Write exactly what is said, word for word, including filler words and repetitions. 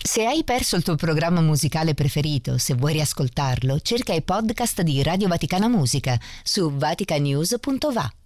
Se hai perso il tuo programma musicale preferito, se vuoi riascoltarlo, cerca i podcast di Radio Vaticana Musica su vaticanews punto va.